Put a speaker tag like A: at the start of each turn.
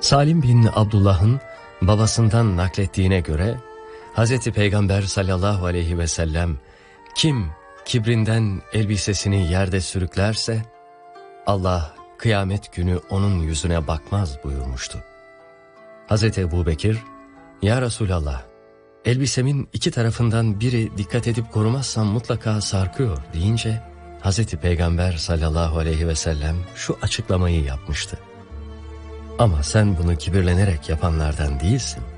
A: Salim bin Abdullah'ın babasından naklettiğine göre Hz. Peygamber sallallahu aleyhi ve sellem kim kibrinden elbisesini yerde sürüklerse Allah kıyamet günü onun yüzüne bakmaz buyurmuştu. Hz. Ebubekir, "Ya Resulallah, elbisemin iki tarafından biri dikkat edip korumazsam mutlaka sarkıyor" deyince Hz. Peygamber sallallahu aleyhi ve sellem şu açıklamayı yapmıştı: "Ama sen bunu kibirlenerek yapanlardan değilsin.